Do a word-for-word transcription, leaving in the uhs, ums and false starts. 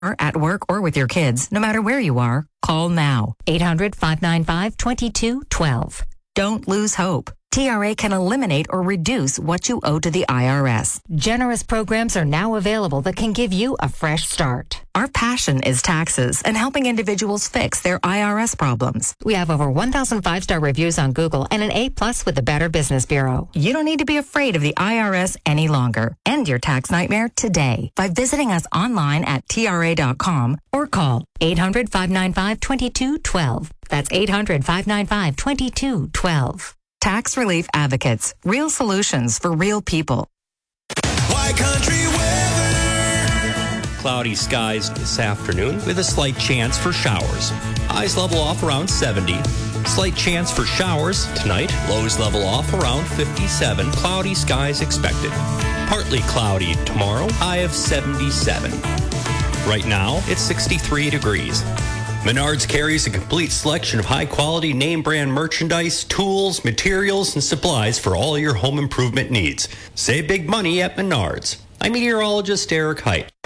At work or with your kids, no matter where you are, call now. eight hundred, five nine five, two two one two. Don't lose hope. T R A can eliminate or reduce what you owe to the I R S. Generous programs are now available that can give you a fresh start. Our passion is taxes and helping individuals fix their I R S problems. We have over one thousand five-star reviews on Google and an A plus with the Better Business Bureau. You don't need to be afraid of the I R S any longer. End your tax nightmare today by visiting us online at T R A dot com or call eight hundred, five nine five, two two one two. That's eight hundred, five nine five, two two one two. Tax Relief Advocates. Real solutions for real people. Why Country weather? Cloudy skies this afternoon with a slight chance for showers. Highs level off around seventy. Slight chance for showers tonight. Lows level off around fifty-seven. Cloudy skies expected. Partly cloudy tomorrow. High of seventy-seven. Right now, it's sixty-three degrees. Menards carries a complete selection of high-quality name-brand merchandise, tools, materials, and supplies for all your home improvement needs. Save big money at Menards. I'm meteorologist Eric Height.